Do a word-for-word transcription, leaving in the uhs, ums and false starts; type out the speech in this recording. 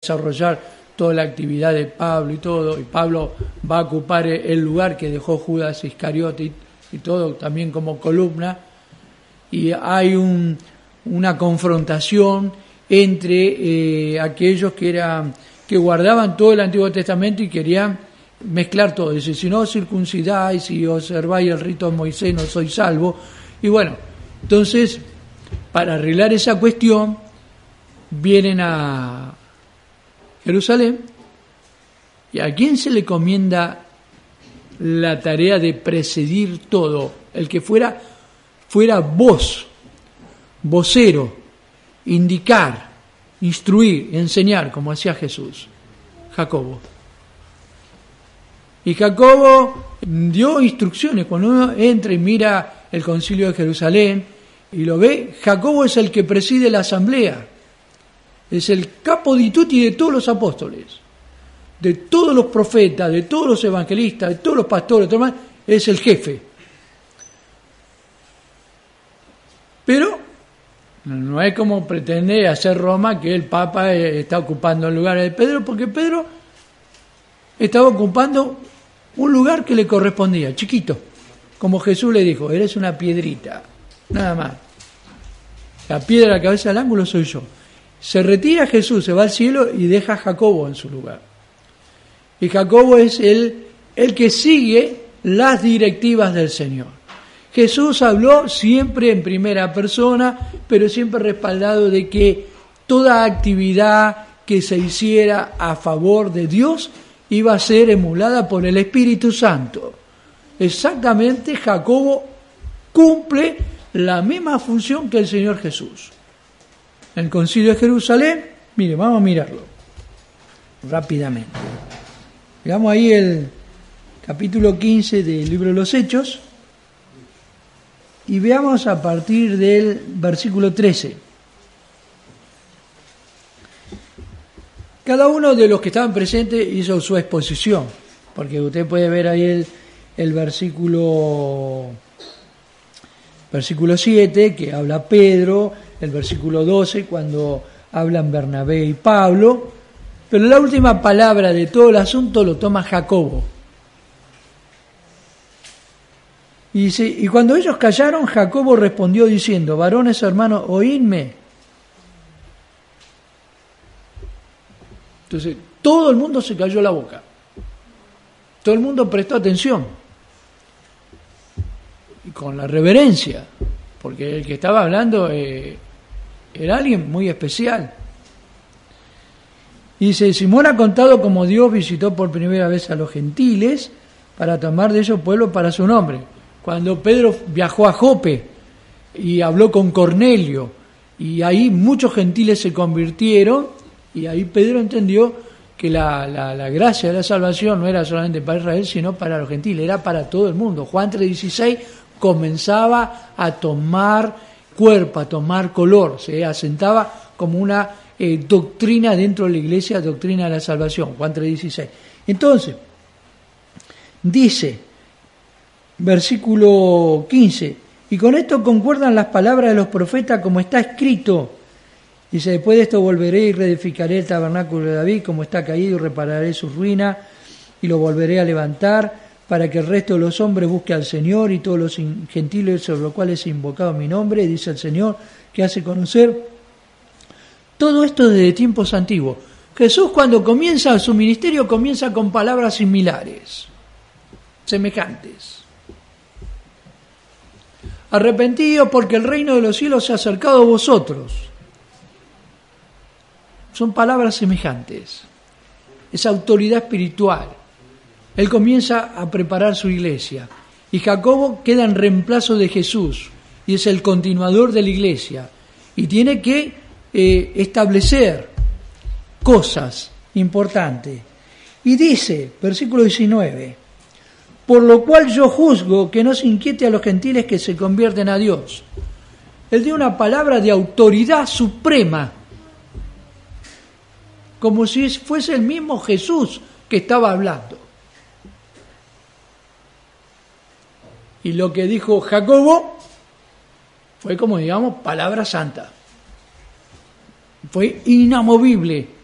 desarrollar toda la actividad de Pablo y todo, y Pablo va a ocupar el lugar que dejó Judas Iscariote y, y todo, también como columna, y hay un, una confrontación entre eh, aquellos que eran que guardaban todo el Antiguo Testamento y querían mezclar todo. Dice, si no circuncidáis, si observáis el rito de Moisés, no sois salvos. Y bueno, entonces, para arreglar esa cuestión, vienen a Jerusalén. ¿Y a quién se le encomienda la tarea de presidir todo? El que fuera, fuera voz, vocero, indicar, instruir, enseñar, como hacía Jesús, Jacobo. Y Jacobo dio instrucciones. Cuando uno entra y mira el concilio de Jerusalén y lo ve, Jacobo es el que preside la asamblea. Es el capo di tutti de todos los apóstoles, de todos los profetas, de todos los evangelistas, de todos los pastores, todo más, es el jefe. Pero no es como pretende hacer Roma que el Papa está ocupando el lugar de Pedro, porque Pedro estaba ocupando un lugar que le correspondía, chiquito, como Jesús le dijo, eres una piedrita, nada más. La piedra a la cabeza del ángulo soy yo. Se retira Jesús, se va al cielo y deja a Jacobo en su lugar. Y Jacobo es el, el que sigue las directivas del Señor. Jesús habló siempre en primera persona, pero siempre respaldado de que toda actividad que se hiciera a favor de Dios iba a ser emulada por el Espíritu Santo. Exactamente, Jacobo cumple la misma función que el Señor Jesús. En el concilio de Jerusalén, mire, vamos a mirarlo rápidamente. Veamos ahí el capítulo quince del libro de los Hechos y veamos a partir del versículo trece. Cada uno de los que estaban presentes hizo su exposición, porque usted puede ver ahí el, el versículo, versículo siete, que habla Pedro, el versículo doce, cuando hablan Bernabé y Pablo, pero la última palabra de todo el asunto lo toma Jacobo. Y dice, y cuando ellos callaron, Jacobo respondió diciendo, varones hermanos, oídme. Entonces, todo el mundo se cayó la boca. Todo el mundo prestó atención. Y con la reverencia, porque el que estaba hablando eh, era alguien muy especial. Y dice, Simón ha contado cómo Dios visitó por primera vez a los gentiles para tomar de ellos pueblo para su nombre. Cuando Pedro viajó a Jope y habló con Cornelio, y ahí muchos gentiles se convirtieron, y ahí Pedro entendió que la, la, la gracia de la salvación no era solamente para Israel, sino para los gentiles, era para todo el mundo. Juan tres dieciséis comenzaba a tomar cuerpo, a tomar color, se asentaba como una eh, doctrina dentro de la iglesia, doctrina de la salvación, Juan tres dieciséis. Entonces, dice, versículo quince, y con esto concuerdan las palabras de los profetas como está escrito. Dice, después de esto volveré y reedificaré el tabernáculo de David como está caído y repararé su ruina y lo volveré a levantar para que el resto de los hombres busque al Señor y todos los gentiles sobre los cuales he invocado mi nombre, dice el Señor, que hace conocer todo esto desde tiempos antiguos. Jesús cuando comienza su ministerio comienza con palabras similares, semejantes. Arrepentidos porque el reino de los cielos se ha acercado a vosotros. Son palabras semejantes. Es autoridad espiritual. Él comienza a preparar su iglesia. Y Jacobo queda en reemplazo de Jesús. Y es el continuador de la iglesia. Y tiene que eh, establecer cosas importantes. Y dice, versículo diecinueve, por lo cual yo juzgo que no se inquiete a los gentiles que se convierten a Dios. Él dio una palabra de autoridad suprema, como si fuese el mismo Jesús que estaba hablando. Y lo que dijo Jacobo fue como, digamos, palabra santa. Fue inamovible.